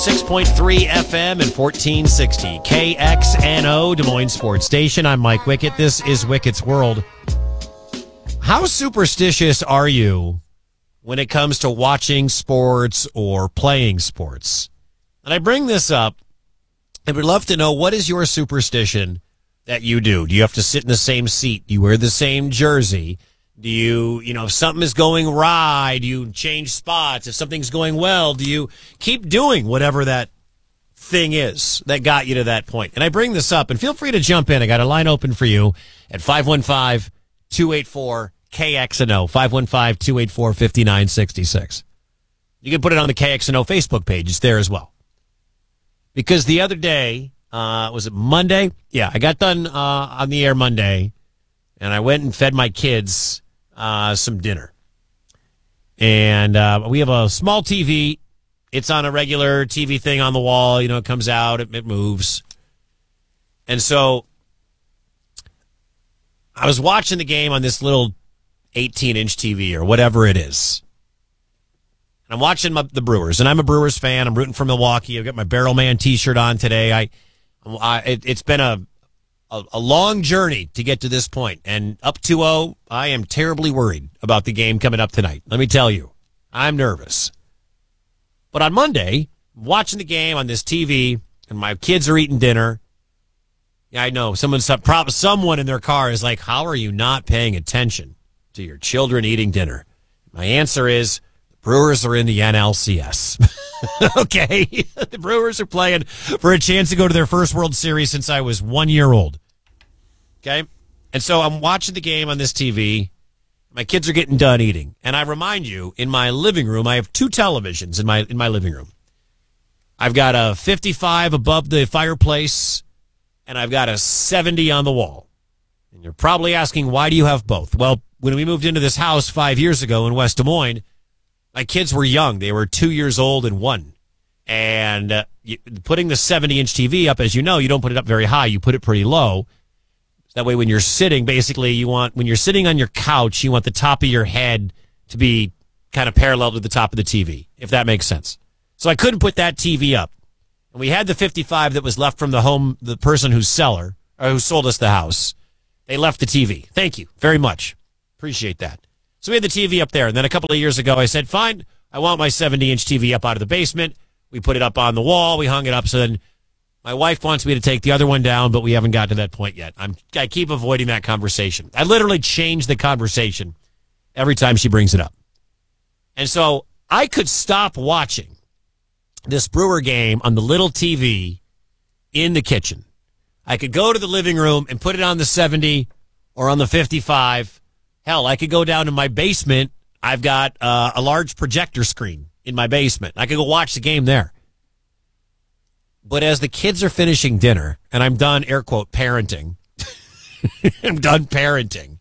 6.3 FM and 1460 KXNO Des Moines Sports Station. I'm Mike Wickett. This is Wickett's World. How superstitious are you when it comes to watching sports or playing sports? And I bring this up, I would love to know, what is your superstition that you do? Do you have to sit in the same seat? Do you wear the same jersey? Do you, if something is going awry, do you change spots? If something's going well, do you keep doing whatever that thing is that got you to that point? And I bring this up, and feel free to jump in. I got a line open for you at 515-284-KXNO, 515-284-5966. You can put it on the KXNO Facebook page. It's there as well. Because the other day, was it Monday? Yeah, I got done on the air Monday, and I went and fed my kids some dinner. And we have a small TV. It's on a regular TV thing on the wall. It comes out, it moves. And so I was watching the game on this little 18-inch TV or whatever it is. And I'm watching the Brewers, and I'm a Brewers fan. I'm rooting for Milwaukee. I've got my Barrel Man t-shirt on today. It's been a long journey to get to this point, and up 2-0, I am terribly worried about the game coming up tonight. Let me tell you, I'm nervous. But on Monday, watching the game on this TV, and my kids are eating dinner. Yeah, I know, someone in their car is like, how are you not paying attention to your children eating dinner? My answer is, the Brewers are in the NLCS. Okay? The Brewers are playing for a chance to go to their first World Series since I was 1 year old. Okay? And so I'm watching the game on this TV. My kids are getting done eating. And I remind you, in my living room, I have two televisions in my living room. I've got a 55 above the fireplace, and I've got a 70 on the wall. And you're probably asking, why do you have both? Well, when we moved into this house 5 years ago in West Des Moines, my kids were young. They were 2 years old and 1. And putting the 70-inch TV up, as you know, you don't put it up very high. You put it pretty low. That way when you're sitting, basically, when you're sitting on your couch, you want the top of your head to be kind of parallel to the top of the TV, if that makes sense. So I couldn't put that TV up. And we had the 55 that was left from the person who sold us the house. They left the TV. Thank you very much. Appreciate that. So we had the TV up there. And then a couple of years ago, I said, fine, I want my 70-inch TV up out of the basement. We put it up on the wall. We hung it up. So then my wife wants me to take the other one down, but we haven't gotten to that point yet. I keep avoiding that conversation. I literally change the conversation every time she brings it up. And so I could stop watching this Brewer game on the little TV in the kitchen. I could go to the living room and put it on the 70 or on the 55. Hell, I could go down to my basement. I've got a large projector screen in my basement. I could go watch the game there. But as the kids are finishing dinner, and I'm done, air quote, parenting. I'm done parenting.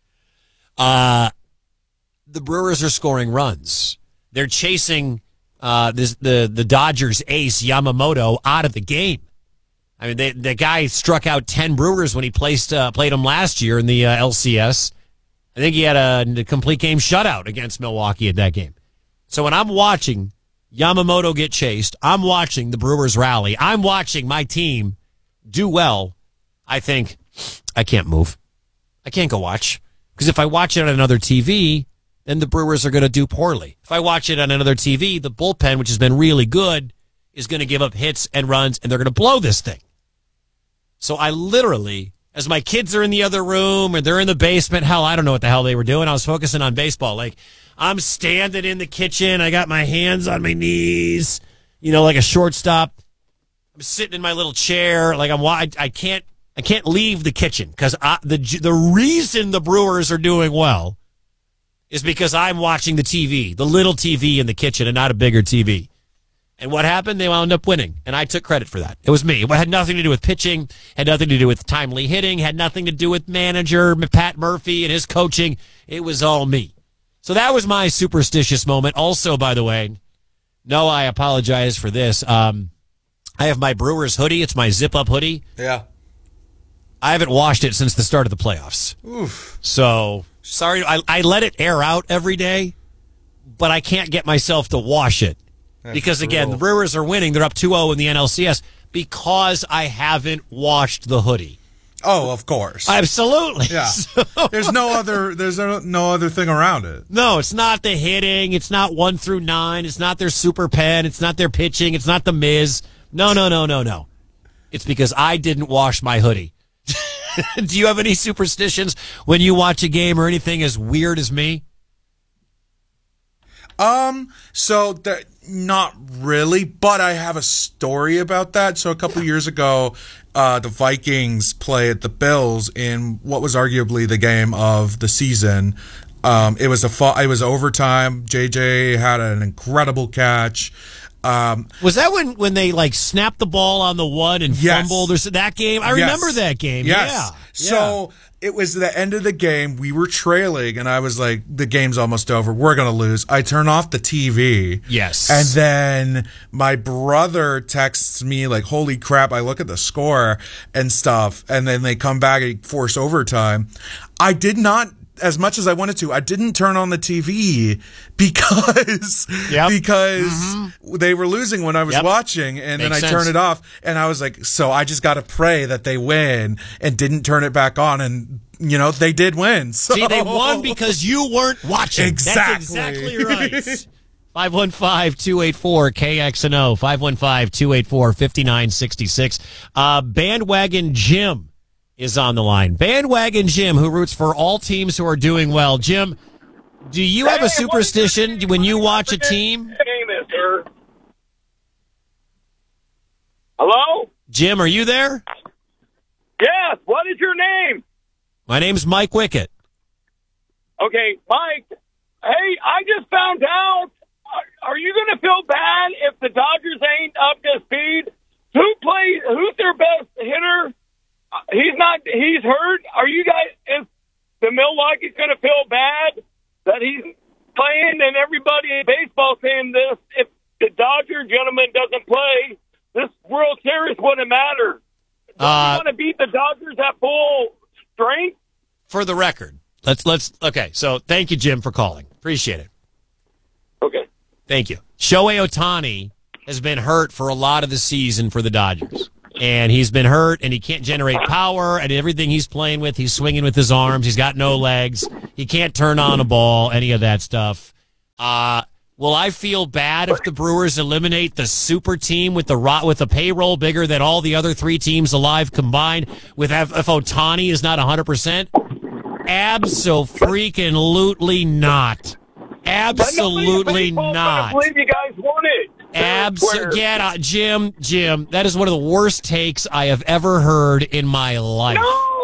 The Brewers are scoring runs. They're chasing the Dodgers ace Yamamoto out of the game. I mean, the guy struck out 10 Brewers when he played them last year in the LCS. I think he had a complete game shutout against Milwaukee at that game. So when I'm watching Yamamoto get chased, I'm watching the Brewers rally, I'm watching my team do well, I think, I can't move. I can't go watch. Because if I watch it on another TV, then the Brewers are going to do poorly. If I watch it on another TV, the bullpen, which has been really good, is going to give up hits and runs, and they're going to blow this thing. So I literally, as my kids are in the other room or they're in the basement, hell, I don't know what the hell they were doing. I was focusing on baseball. Like, I'm standing in the kitchen. I got my hands on my knees, like a shortstop. I'm sitting in my little chair. Like I can't leave the kitchen because the reason the Brewers are doing well is because I'm watching the TV, the little TV in the kitchen, and not a bigger TV. And what happened? They wound up winning, and I took credit for that. It was me. It had nothing to do with pitching, had nothing to do with timely hitting, had nothing to do with manager Pat Murphy and his coaching. It was all me. So that was my superstitious moment. Also, by the way, no, I apologize for this. I have my Brewers hoodie. It's my zip-up hoodie. Yeah. I haven't washed it since the start of the playoffs. Oof. So, sorry. I let it air out every day, but I can't get myself to wash it. because, again, the Brewers are winning. They're up 2-0 in the NLCS because I haven't washed the hoodie. Oh, of course. Absolutely. Yeah. There's no other thing around it. No, it's not the hitting. It's not 1 through 9. It's not their super pen. It's not their pitching. It's not the Miz. No. It's because I didn't wash my hoodie. Do you have any superstitions when you watch a game or anything as weird as me? Not really, but I have a story about that. So a couple years ago, the Vikings played the Bills in what was arguably the game of the season. It was overtime. JJ had an incredible catch. Was that when they snapped the ball on the one and fumbled or that game? I remember that game. Yes. Yeah. So it was the end of the game. We were trailing, and I was like, the game's almost over. We're going to lose. I turn off the TV. Yes. And then my brother texts me like, holy crap, I look at the score and stuff. And then they come back and force overtime. I did not, as much as I wanted to, I didn't turn on the TV because they were losing when I was watching, and then I turned it off, and I was like, so I just got to pray that they win, and didn't turn it back on, and they did win. So. See, they won because you weren't watching. Exactly. That's exactly right. 515-284-KXNO, 515-284-5966. Bandwagon Jim is on the line. Bandwagon Jim, who roots for all teams who are doing well. Jim, do you have a superstition when you watch a team? Hello? Jim, are you there? Yes. What is your name? My name's Mike Wickett. Okay, Mike. Hey, I just found out. Are you going to feel bad if the Dodgers ain't up to speed? Who's their best hitter? He's hurt. Are you guys, is the Milwaukee's going to feel bad that he's playing, and everybody in baseball saying this, if the Dodger gentleman doesn't play, this World Series wouldn't matter. Do you want to beat the Dodgers at full strength? For the record, okay, so thank you, Jim, for calling. Appreciate it. Okay. Thank you. Shohei Ohtani has been hurt for a lot of the season for the Dodgers. And he's been hurt, and he can't generate power, and everything he's playing with, he's swinging with his arms. He's got no legs. He can't turn on a ball, any of that stuff. Will I feel bad if the Brewers eliminate the super team with a payroll bigger than all the other 3 teams alive combined, if Ohtani is not 100%? Abso-freaking-lutely not. Absolutely not. I believe you guys won it. Get out, Jim, that is one of the worst takes I have ever heard in my life. No,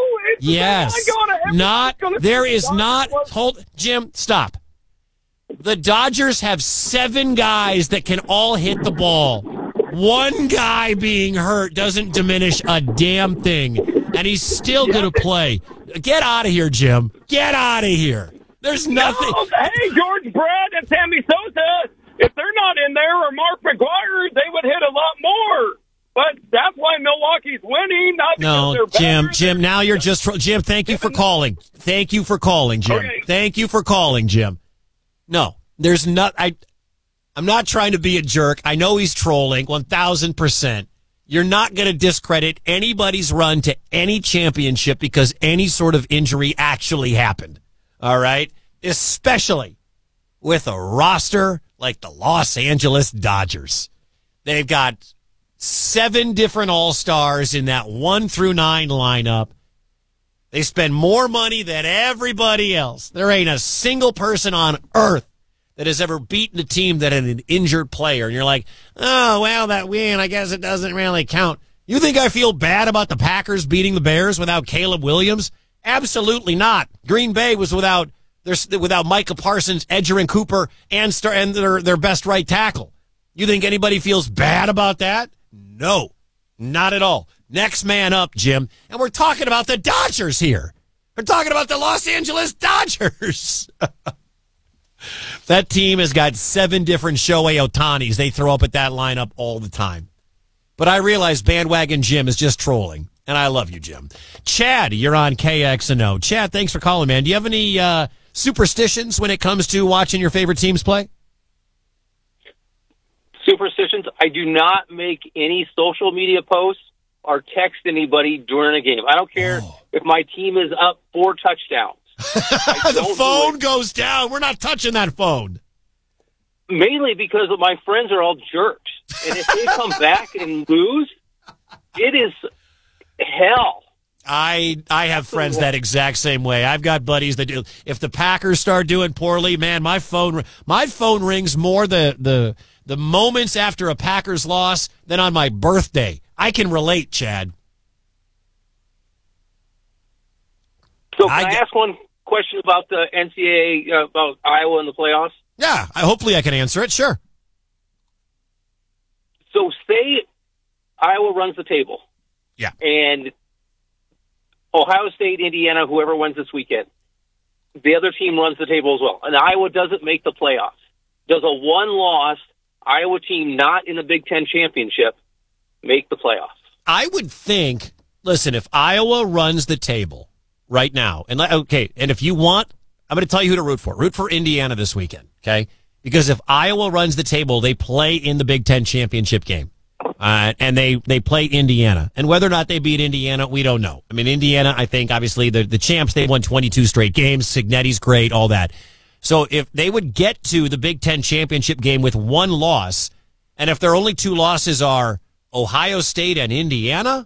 Jim, stop. The Dodgers have 7 guys that can all hit the ball. One guy being hurt doesn't diminish a damn thing, and he's still going to play. Get out of here, Jim. Get out of here. There's nothing. No, hey, George Brett and Sammy Sosa, if they're not in there, or Mark McGwire, they would hit a lot more. But that's why Milwaukee's winning, not because they're better. Jim, now you're just... Jim, thank you for calling. Thank you for calling, Jim. Okay. Thank you for calling, Jim. No, there's not... I'm not trying to be a jerk. I know he's trolling, 1,000%. You're not going to discredit anybody's run to any championship because any sort of injury actually happened. All right? Especially with a roster like the Los Angeles Dodgers. They've got 7 different All-Stars in that 1 through 9 lineup. They spend more money than everybody else. There ain't a single person on earth that has ever beaten a team that had an injured player. And you're like, oh, well, that win, I guess it doesn't really count. You think I feel bad about the Packers beating the Bears without Caleb Williams? Absolutely not. Green Bay was without Micah Parsons, Edgerrin Cooper, and their best right tackle. You think anybody feels bad about that? No, not at all. Next man up, Jim. And we're talking about the Dodgers here. We're talking about the Los Angeles Dodgers. That team has got 7 different Shohei Ohtanis they throw up at that lineup all the time. But I realize Bandwagon Jim is just trolling. And I love you, Jim. Chad, you're on KXNO. Chad, thanks for calling, man. Do you have any superstitions when it comes to watching your favorite teams play? superstitions. I do not make any social media posts or text anybody during a game. I don't care if my team is up 4 touchdowns. The phone goes down. We're not touching that phone. Mainly because my friends are all jerks. And if they come back and lose, it is hell. I have friends that exact same way. I've got buddies that do. If the Packers start doing poorly, man, my phone rings more the moments after a Packers loss than on my birthday. I can relate, Chad. So can I ask one question about the NCAA, about Iowa in the playoffs? Yeah, hopefully I can answer it. Sure. So say Iowa runs the table. Yeah. And Ohio State, Indiana, whoever wins this weekend, the other team runs the table as well. And Iowa doesn't make the playoffs. Does a one-loss Iowa team not in the Big Ten championship make the playoffs? I would think, listen, if Iowa runs the table right now, and if you want, I'm going to tell you who to root for. Root for Indiana this weekend, okay? Because if Iowa runs the table, they play in the Big Ten championship game. And they play Indiana. And whether or not they beat Indiana, we don't know. I mean, Indiana, I think, obviously, the champs, they won 22 straight games. Cignetti's great, all that. So if they would get to the Big Ten championship game with one loss, and if their only 2 losses are Ohio State and Indiana,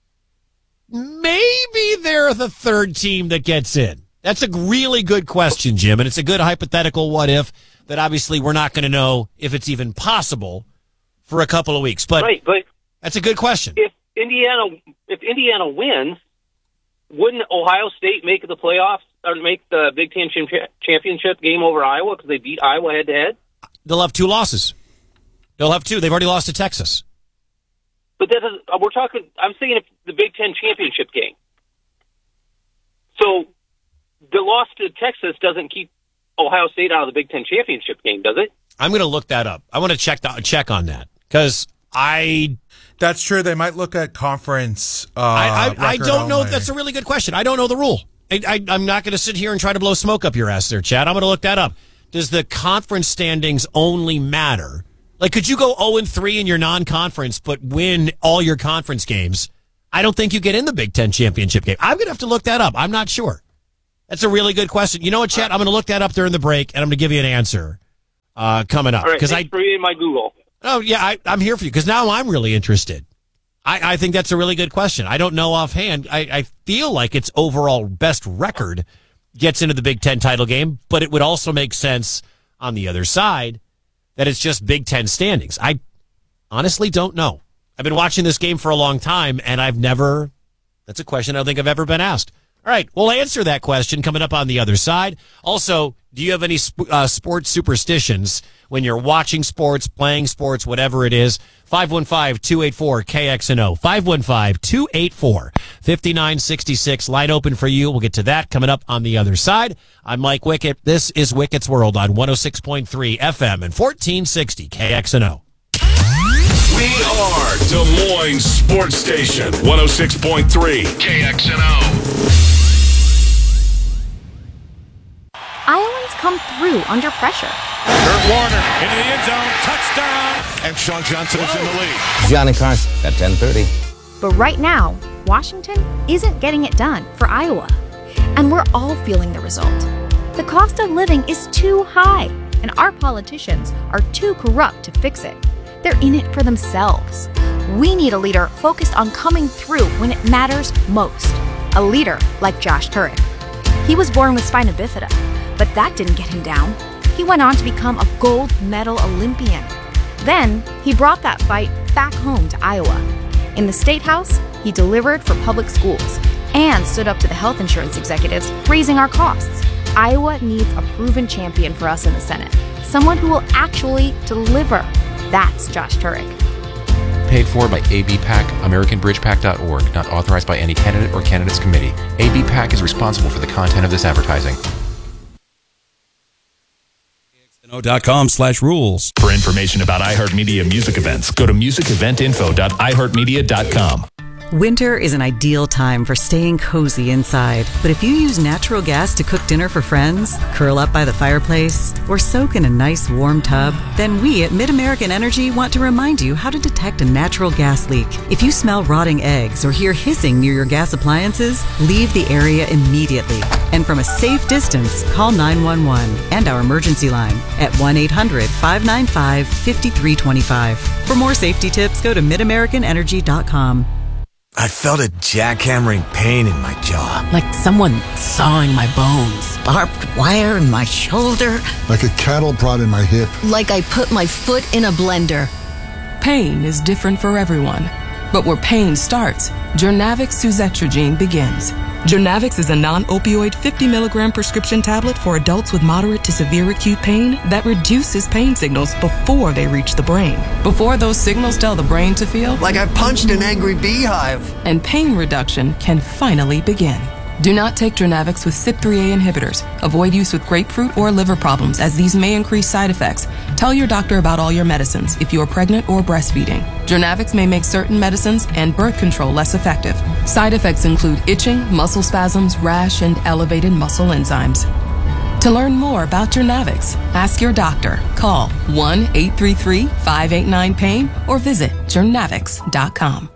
maybe they're the 3rd team that gets in. That's a really good question, Jim, and it's a good hypothetical what if that obviously we're not going to know if it's even possible for a couple of weeks. But that's a good question. If Indiana wins, wouldn't Ohio State make the playoffs or make the Big Ten championship game over Iowa because they beat Iowa head-to-head? They'll have 2 losses. They'll have 2. They've already lost to Texas. But that is, I'm saying if the Big Ten championship game. So the loss to Texas doesn't keep Ohio State out of the Big Ten championship game, does it? I'm going to look that up. I want to check on that because That's true. They might look at conference. I don't know. Only. That's a really good question. I don't know the rule. I'm not going to sit here and try to blow smoke up your ass there, Chad. I'm going to look that up. Does the conference standings only matter? Like, could you go 0-3 in your non-conference but win all your conference games? I don't think you get in the Big Ten championship game. I'm going to have to look that up. I'm not sure. That's a really good question. You know what, Chad? I'm going to look that up during the break, and I'm going to give you an answer coming up. All right, thanks for reading my Google. Oh, yeah, I'm here for you because now I'm really interested. I think that's a really good question. I don't know offhand. I feel like its overall best record gets into the Big Ten title game, but it would also make sense on the other side that it's just Big Ten standings. I honestly don't know. I've been watching this game for a long time, and that's a question I don't think I've ever been asked. All right, we'll answer that question coming up on the other side. Also, do you have any sports superstitions when you're watching sports, playing sports, whatever it is? 515-284-KXNO. 515-284-5966. Line open for you. We'll get to that coming up on the other side. I'm Mike Wickett. This is Wickett's World on 106.3 FM and 1460 KXNO. We are Des Moines Sports Station, 106.3 KXNO. Iowans come through under pressure. Kurt Warner into the end zone, touchdown. And Sean Johnson is in the lead. Johnny Carson at 10:30. But right now, Washington isn't getting it done for Iowa. And we're all feeling the result. The cost of living is too high, and our politicians are too corrupt to fix it. They're in it for themselves. We need a leader focused on coming through when it matters most. A leader like Josh Turek. He was born with spina bifida, but that didn't get him down. He went on to become a gold medal Olympian. Then, he brought that fight back home to Iowa. In the State House, he delivered for public schools and stood up to the health insurance executives, raising our costs. Iowa needs a proven champion for us in the Senate. Someone who will actually deliver. That's Josh Turek. Paid for by ABPAC, AmericanBridgePAC.org, not authorized by any candidate or candidates committee. ABPAC is responsible for the content of this advertising. KXNO.com/rules. For information about iHeartMedia music events, go to musiceventinfo.iheartmedia.com. Winter is an ideal time for staying cozy inside. But if you use natural gas to cook dinner for friends, curl up by the fireplace, or soak in a nice warm tub, then we at Mid-American Energy want to remind you how to detect a natural gas leak. If you smell rotting eggs or hear hissing near your gas appliances, leave the area immediately. And from a safe distance, call 911 and our emergency line at 1-800-595-5325. For more safety tips, go to MidAmericanEnergy.com. I felt a jackhammering pain in my jaw. Like someone sawing my bones. Barbed wire in my shoulder. Like a cattle prod in my hip. Like I put my foot in a blender. Pain is different for everyone. But where pain starts, Journavx suzetrigine begins. Journavx is a non-opioid 50-milligram prescription tablet for adults with moderate to severe acute pain that reduces pain signals before they reach the brain. Before those signals tell the brain to feel like I punched an angry beehive. And pain reduction can finally begin. Do not take Journavx with CYP3A inhibitors. Avoid use with grapefruit or liver problems, as these may increase side effects. Tell your doctor about all your medicines if you are pregnant or breastfeeding. Journavx may make certain medicines and birth control less effective. Side effects include itching, muscle spasms, rash, and elevated muscle enzymes. To learn more about Journavx, ask your doctor. Call 1-833-589-PAIN or visit journavx.com.